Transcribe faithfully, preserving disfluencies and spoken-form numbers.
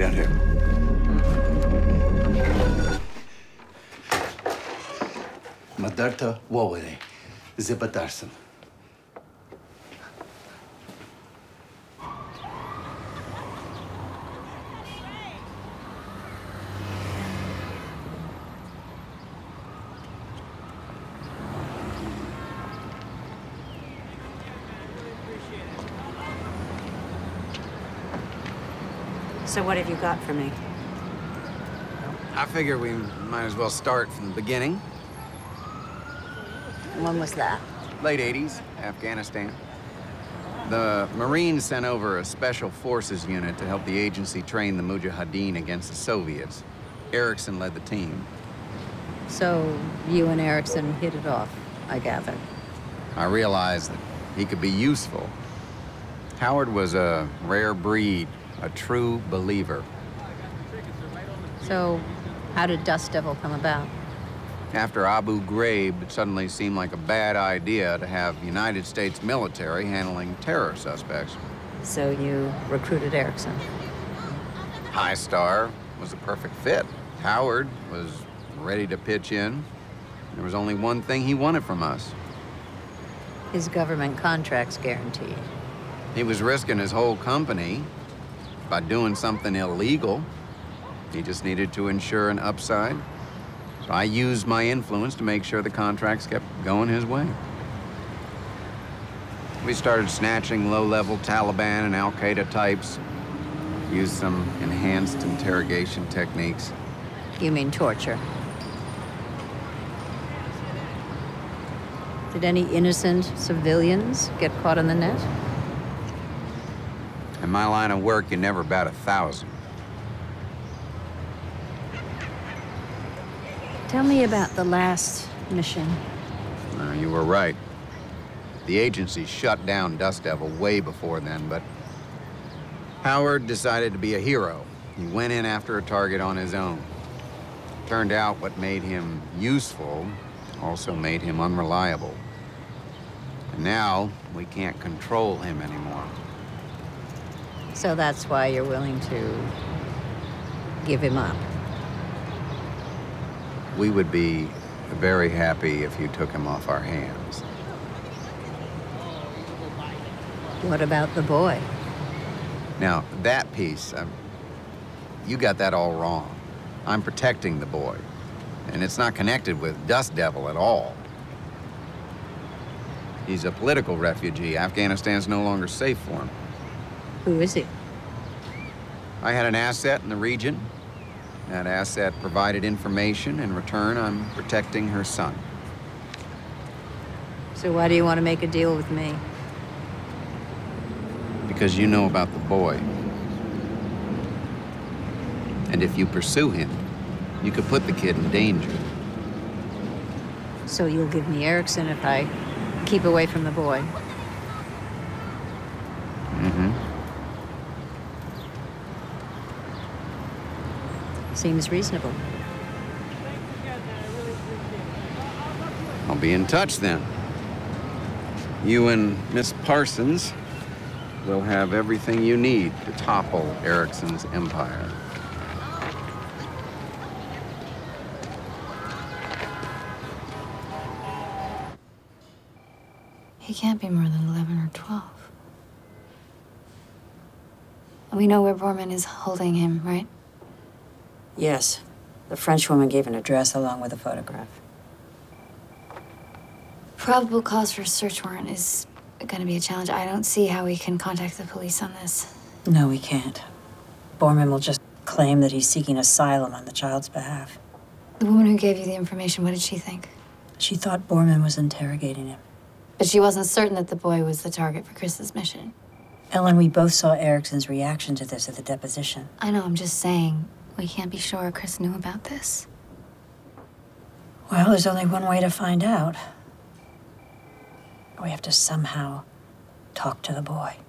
out here. Madarta Wawere, Zibadarsan. So what have you got for me? I figure we might as well start from the beginning. When was that? Late eighties, Afghanistan. The Marines sent over a special forces unit to help the agency train the Mujahideen against the Soviets. Erickson led the team. So you and Erickson hit it off, I gather. I realized that he could be useful. Howard was a rare breed, a true believer. So how did Dust Devil come about? After Abu Ghraib, it suddenly seemed like a bad idea to have United States military handling terror suspects. So you recruited Erickson? High Star was a perfect fit. Howard was ready to pitch in. There was only one thing he wanted from us. His government contract's guaranteed. He was risking his whole company by doing something illegal. He just needed to ensure an upside. So I used my influence to make sure the contracts kept going his way. We started snatching low-level Taliban and Al-Qaeda types, used some enhanced interrogation techniques. You mean torture? Did any innocent civilians get caught in the net? In my line of work, you never bat a thousand. Tell me about the last mission. Uh, you were right. The agency shut down Dust Devil way before then, but Howard decided to be a hero. He went in after a target on his own. Turned out what made him useful also made him unreliable. And now we can't control him anymore. So that's why you're willing to give him up? We would be very happy if you took him off our hands. What about the boy? Now, that piece, um, you got that all wrong. I'm protecting the boy, and it's not connected with Dust Devil at all. He's a political refugee. Afghanistan's no longer safe for him. Who is he? I had an asset in the region. That asset provided information. In return, I'm protecting her son. So why do you want to make a deal with me? Because you know about the boy. And if you pursue him, you could put the kid in danger. So you'll give me Erickson if I keep away from the boy? Mm-hmm. Seems reasonable. I'll be in touch then. You and Miss Parsons will have everything you need to topple Erickson's empire. He can't be more than eleven or twelve. We know where Borman is holding him, right? Yes. The Frenchwoman gave an address along with a photograph. Probable cause for a search warrant is going to be a challenge. I don't see how we can contact the police on this. No, we can't. Borman will just claim that he's seeking asylum on the child's behalf. The woman who gave you the information, what did she think? She thought Borman was interrogating him. But she wasn't certain that the boy was the target for Chris's mission. Ellen, we both saw Erickson's reaction to this at the deposition. I know, I'm just saying, we can't be sure Chris knew about this. Well, there's only one way to find out. We have to somehow talk to the boy.